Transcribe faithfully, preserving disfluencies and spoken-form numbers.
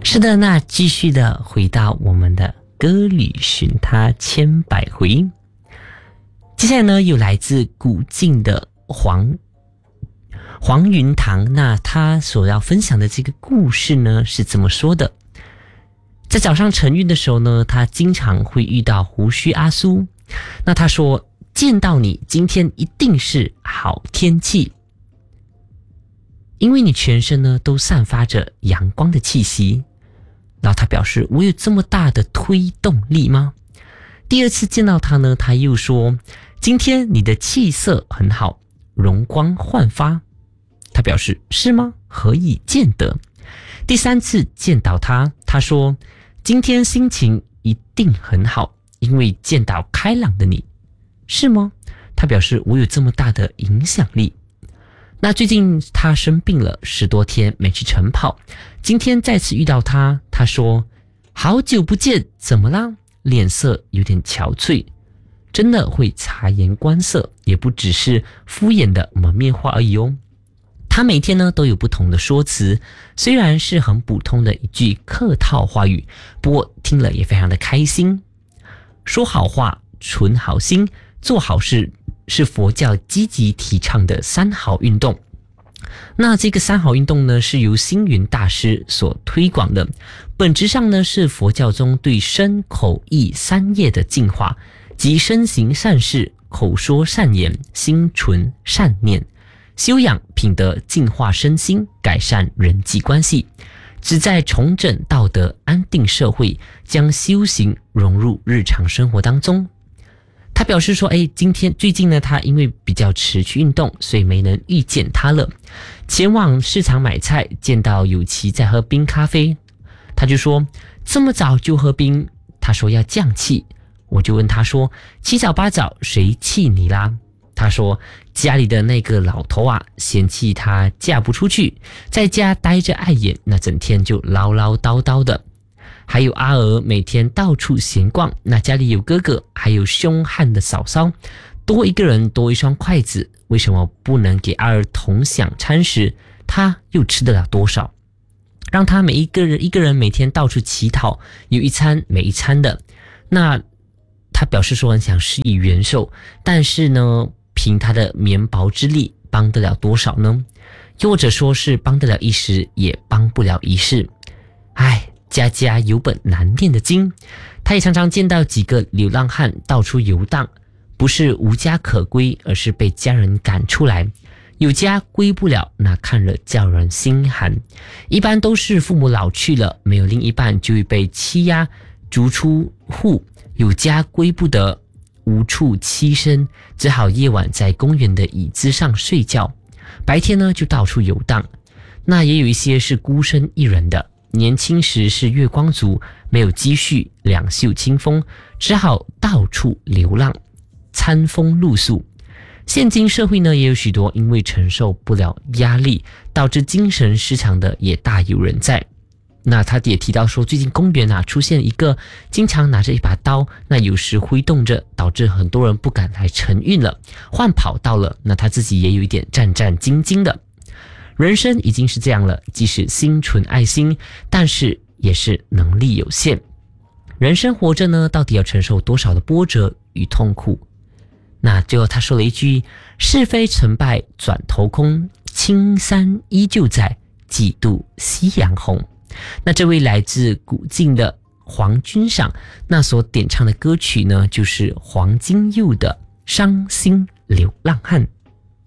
是的，那继续的回到我们的歌里寻他千百回。接下来呢，有来自古晋的黄黄云堂，那他所要分享的这个故事呢是怎么说的？在早上晨运的时候呢，他经常会遇到胡须阿苏。那他说，见到你今天一定是好天气，因为你全身呢都散发着阳光的气息。然后他表示，我有这么大的推动力吗？第二次见到他呢，他又说，今天你的气色很好，容光焕发。他表示，是吗？何以见得？第三次见到他，他说，今天心情一定很好，因为见到开朗的你。是吗？他表示，我有这么大的影响力。那最近他生病了十多天没去晨跑，今天再次遇到他，他说，好久不见，怎么啦？脸色有点憔悴，真的会察言观色，也不只是敷衍的门面话而已哦。他每天呢都有不同的说辞，虽然是很普通的一句客套话语，不过听了也非常的开心。说好话，存好心，做好事，是佛教积极提倡的三好运动。那这个三好运动呢，是由星云大师所推广的，本质上呢是佛教中对身口意三业的净化，即身行善事，口说善言，心存善念，修养品德，净化身心，改善人际关系，旨在重整道德，安定社会，将修行融入日常生活当中。他表示说，哎，今天最近呢，他因为比较迟去运动，所以没能遇见他了。前往市场买菜，见到有琪在喝冰咖啡，他就说，这么早就喝冰？他说要降气。我就问他说，七早八早谁气你啦？他说，家里的那个老头啊，嫌弃他嫁不出去，在家待着碍眼，那整天就唠唠叨叨的。还有阿娥每天到处闲逛，那家里有哥哥，还有凶悍的嫂嫂，多一个人多一双筷子，为什么不能给阿娥同享餐食？他又吃得了多少？让他每一个人一个人每天到处乞讨，有一餐没一餐的。那他表示说很想施以援手，但是呢，凭他的绵薄之力，帮得了多少呢？又或者说是帮得了一时，也帮不了一世。唉，家家有本难念的经。他也常常见到几个流浪汉到处游荡，不是无家可归，而是被家人赶出来。有家归不了，那看了叫人心寒。一般都是父母老去了，没有另一半，就会被欺压逐出户，有家归不得，无处栖身，只好夜晚在公园的椅子上睡觉，白天呢就到处游荡。那也有一些是孤身一人的，年轻时是月光族，没有积蓄，两袖清风，只好到处流浪，餐风露宿。现今社会呢，也有许多因为承受不了压力，导致精神失常的也大有人在。那他也提到说，最近公园啊出现一个经常拿着一把刀，那有时挥动着，导致很多人不敢来晨运了，换跑道了。那他自己也有一点战战兢兢的。人生已经是这样了，即使心存爱心，但是也是能力有限。人生活着呢，到底要承受多少的波折与痛苦？那最后他说了一句，是非成败转头空，青山依旧在，几度夕阳红。那这位来自古晋的黄君赏，那所点唱的歌曲呢，就是黄金佑的《伤心流浪汉》。